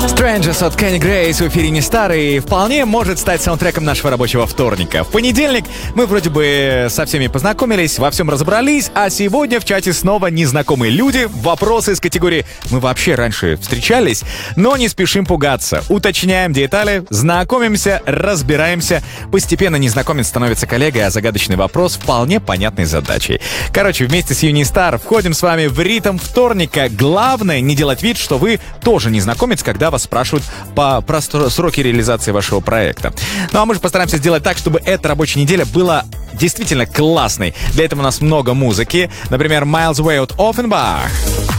Strangers от Kenny Grace в эфире не старый вполне может стать саундтреком нашего рабочего вторника. В понедельник мы вроде бы со всеми познакомились, во всем разобрались, а сегодня в чате снова незнакомые люди, вопросы из категории «Мы вообще раньше встречались?», но не спешим пугаться. Уточняем детали, знакомимся, разбираемся. Постепенно незнакомец становится коллегой, а загадочный вопрос вполне понятной задачей. Короче, вместе с Юнистар входим с вами в ритм вторника. Главное не делать вид, что вы тоже незнакомец, когда вас спрашивают про сроки реализации вашего проекта. Ну а мы же постараемся сделать так, чтобы эта рабочая неделя была действительно классной. Для этого у нас много музыки. Например, Miles Away от Offenbach.